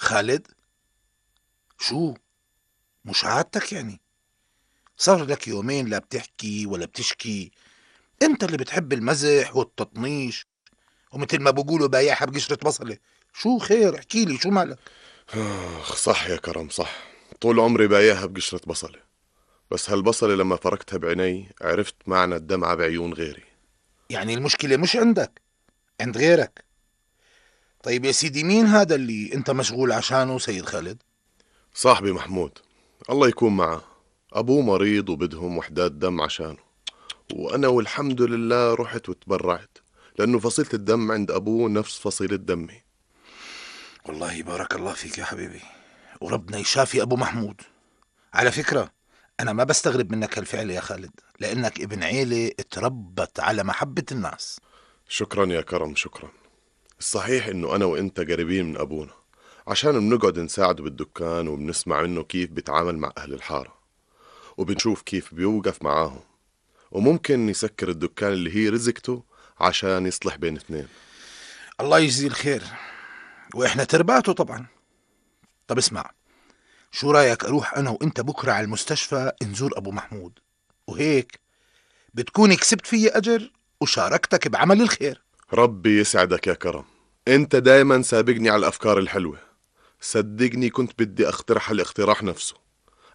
خالد؟ شو؟ مش عادتك يعني؟ صار لك يومين لا بتحكي ولا بتشكي. انت اللي بتحب المزح والتطنيش، ومثل ما بقولوا بايعها بقشرة بصلة. شو خير؟ احكي لي شو مالك؟ صح يا كرم، صح. طول عمري بايعها بقشرة بصلة، بس هالبصلة لما فركتها بعيني عرفت معنى الدمعة بعيون غيري. يعني المشكلة مش عندك، عند غيرك. طيب يا سيدي، مين هذا اللي انت مشغول عشانه سيد خالد؟ صاحبي محمود، الله يكون معه. أبوه مريض وبدهم وحدات دم عشانه، وأنا والحمد لله رحت وتبرعت، لأنه فصيلة الدم عند أبوه نفس فصيلة دمي. والله بارك الله فيك يا حبيبي، وربنا يشافي ابو محمود. على فكرة، انا ما بستغرب منك هالفعل يا خالد، لانك ابن عيلة اتربت على محبة الناس. شكرا يا كرم، شكرا. الصحيح إنه أنا وإنت قريبين من أبونا، عشان بنقعد نساعده بالدكان وبنسمع منه كيف بيتعامل مع أهل الحارة، وبنشوف كيف بيوقف معاهم، وممكن يسكر الدكان اللي هي رزقته عشان يصلح بين اثنين. الله يجزيه الخير، واحنا ترباته طبعا. طب اسمع، شو رايك اروح انا وانت بكرة على المستشفى نزور ابو محمود، وهيك بتكون كسبت فيي اجر وشاركتك بعمل الخير. ربي يسعدك يا كرم، انت دايما سابقني على الأفكار الحلوة. صدقني كنت بدي اقترح الاقتراح نفسه.